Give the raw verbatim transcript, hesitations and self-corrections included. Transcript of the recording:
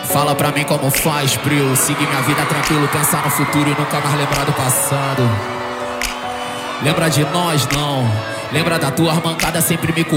Fala pra mim como faz, Prio. Seguir minha vida tranquilo, pensar no futuro e nunca mais lembrar do passado. Lembra de nós, não. Lembra da tua armancada sempre me